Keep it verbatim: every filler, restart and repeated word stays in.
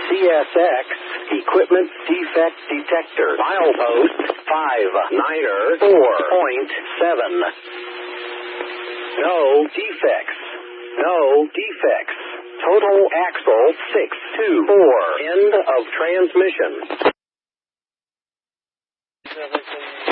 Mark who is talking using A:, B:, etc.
A: C S X Equipment Defect Detector. Milepost five niner four point seven. No defects. No defects. Total axle six two four. End of transmission.